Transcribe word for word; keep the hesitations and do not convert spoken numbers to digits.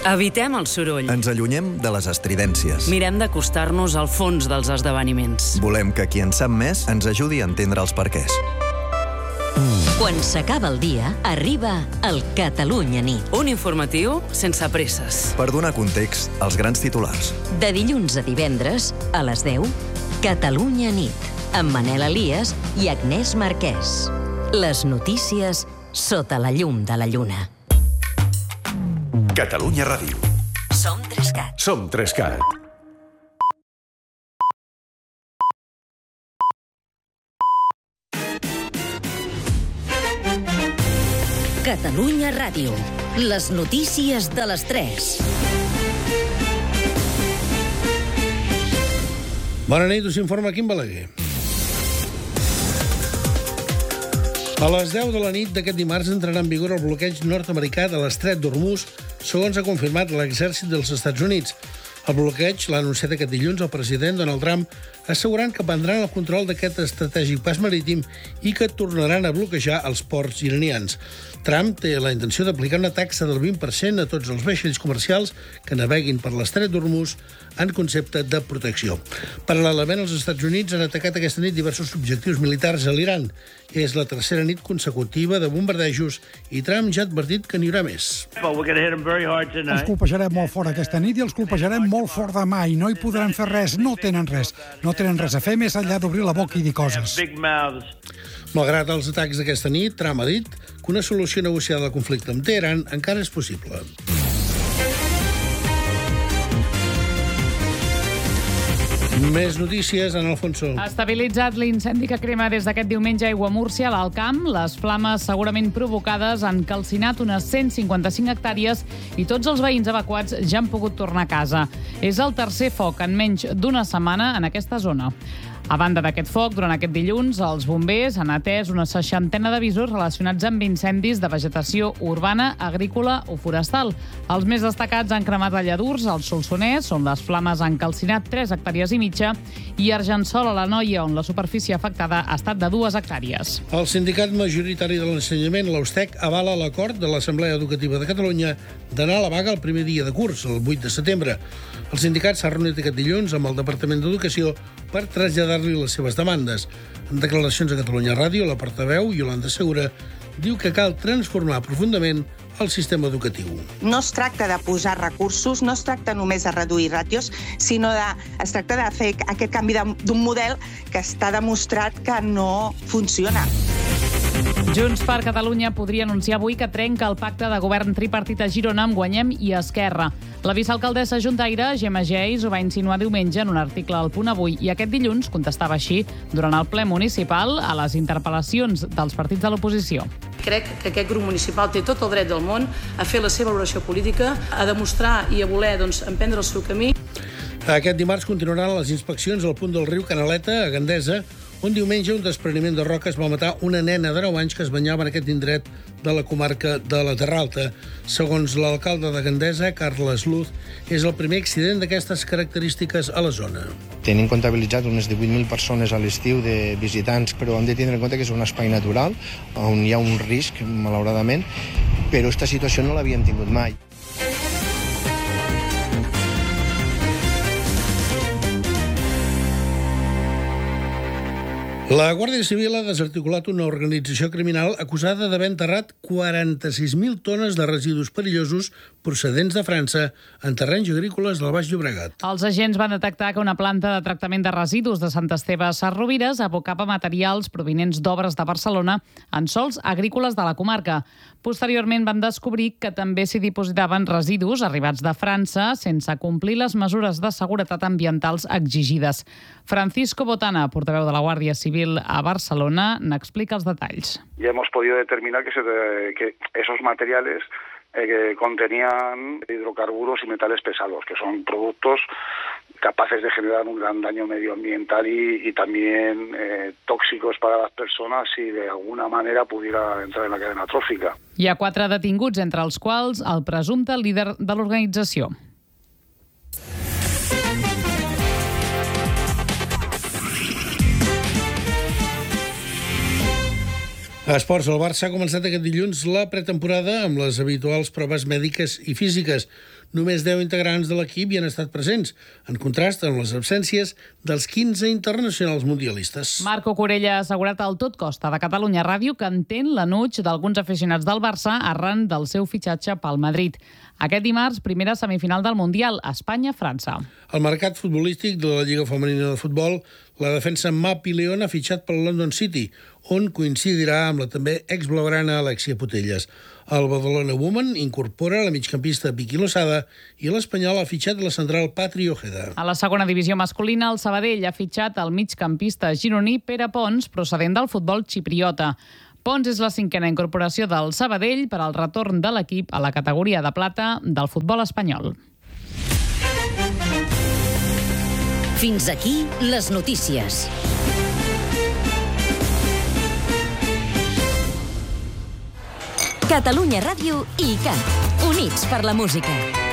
Evitem el soroll. Ens allunyem de les estridències. Mirem d'acostar-nos al fons dels esdeveniments. Volem que qui en sap més ens ajudi a entendre els perquès. Quan s'acaba el dia, arriba el Catalunya Nit. Un informatiu sense presses. Per donar context als grans titulars. De dilluns a divendres, a les deu, Catalunya Nit, amb Manel Elias i Agnès Marquès. Les notícies sota la llum de la lluna. Catalunya Ràdio. Som Trescat. Som Trescat. Catalunya Ràdio. Les notícies de les tres. Bona nit, us informa Quim Balaguer. A les deu de la nit d'aquest dimarts entrarà en vigor el bloqueig nord-americà de l'estret d'Hormuz, segons ha confirmat l'exèrcit dels Estats Units. El bloqueig l'ha anunciat aquest dilluns el president Donald Trump, assegurant que prendran el control d'aquest estratègic pas marítim i que tornaran a bloquejar els ports iranians. Trump té la intenció d'aplicar una taxa del vint per cent a tots els vaixells comercials que naveguin per l'estret d'Hormuz en concepte de protecció. Paral·lelament, els Estats Units han atacat aquesta nit diversos objectius militars a l'Iran. És la tercera nit consecutiva de bombardejos i Trump ja ha advertit que n'hi haurà més. Els colpejarem molt fort aquesta nit i els colpejarem molt fort demà i no hi podran fer res, no tenen res. No tenen res a fer més enllà d'obrir la boca i dir coses. Malgrat els atacs d'aquesta nit, Trump ha dit que una solució negociada al conflicte amb Teheran encara és possible. Més notícies, en Alfonso. Ha estabilitzat l'incendi que crema des d'aquest diumenge a Aiguamúrcia, a l'Alt Camp. Les flames segurament provocades han calcinat unes cent cinquanta-cinc hectàrees i tots els veïns evacuats ja han pogut tornar a casa. És el tercer foc en menys d'una setmana en aquesta zona. A banda d'aquest foc, durant aquest dilluns, els bombers han atès una seixantena d'avisos relacionats amb incendis de vegetació urbana, agrícola o forestal. Els més destacats han cremat a Lladurs, al Solsonès, on les flames han calcinat tres hectàrees i mitja, i a Argençol, a l'Anoia, on la superfície afectada ha estat de dues hectàrees. El sindicat majoritari de l'ensenyament, l'Austec, avala l'acord de l'Assemblea Educativa de Catalunya d'anar a la vaga el primer dia de curs, el vuit de setembre. El sindicat s'ha reunit aquest dilluns amb el Departament d'Educació per traslladar-li les seves demandes. En declaracions a Catalunya Ràdio, la portaveu, Iolanda Segura, diu que cal transformar profundament el sistema educatiu. No es tracta de posar recursos, no es tracta només de reduir ràtios, sinó de, es tracta de fer aquest canvi d'un model que està demostrat que no funciona. Junts per Catalunya podria anunciar avui que trenca el pacte de govern tripartit a Girona amb Guanyem i Esquerra. La vicealcaldessa juntaire, Gemma Geis, ho va insinuar diumenge en un article al Punt Avui i aquest dilluns contestava així durant el ple municipal a les interpel·lacions dels partits de l'oposició. Crec que aquest grup municipal té tot el dret del món a fer la seva valoració política, a demostrar i a voler doncs, emprendre el seu camí. Aquest dimarts continuaran les inspeccions al punt del riu Canaleta, a Gandesa, on diumenge un despreniment de roques va matar una nena de nou anys que es banyava en aquest indret de la comarca de la Terra Alta. Segons l'alcalde de Gandesa, Carles Luz, és el primer accident d'aquestes característiques a la zona. Tenim comptabilitzat unes divuit mil persones a l'estiu de visitants, però hem de tindre en compte que és un espai natural on hi ha un risc, malauradament, però aquesta situació no l'havíem tingut mai. La Guàrdia Civil ha desarticulat una organització criminal acusada d'haver enterrat quaranta-sis mil tones de residus perillosos procedents de França en terrenys agrícoles del Baix Llobregat. Els agents van detectar que una planta de tractament de residus de Sant Esteve Sesrovires abocava materials provinents d'obres de Barcelona en sols agrícoles de la comarca. Posteriorment van descobrir que també s'hi dipositaven residus arribats de França sense complir les mesures de seguretat ambientals exigides. Francisco Botana, portaveu de la Guàrdia Civil a Barcelona, n'explica els detalls. Ya hemos podido determinar que, se, que esos materiales eh, que contenían hidrocarburos y metales pesados, que son productos capaces de generar un gran daño medioambiental y, y también eh, tóxicos para las personas si de alguna manera pudiera entrar en la cadena trófica. Hi ha quatre detinguts, entre els quals el presumpte líder de l'organització. A esports, el Barça ha començat aquest dilluns la pretemporada amb les habituals proves mèdiques i físiques. només deu integrants de l'equip hi han estat presents, en contrast amb les absències dels quinze internacionals mundialistes. Marco Corella ha assegurat al Tot Costa de Catalunya Ràdio que entén l'enuig d'alguns aficionats del Barça arran del seu fitxatge pel Madrid. Aquest dimarts, primera semifinal del Mundial, Espanya-França. Al mercat futbolístic de la Lliga Femenina de Futbol, la defensa Mapi León ha fitxat pel London City, on coincidirà amb la també ex-blaugrana Alexia Putellas. El Badalona Women incorpora la migcampista Vicky Losada i l'Espanyol ha fitxat la central Patri Ojeda. A la segona divisió masculina, el Sabadell ha fitxat el migcampista gironí Pere Pons, procedent del futbol xipriota. Pons és la cinquena incorporació del Sabadell per al retorn de l'equip a la categoria de plata del futbol espanyol. Fins aquí les notícies. Catalunya Ràdio i I C A T, units per la música.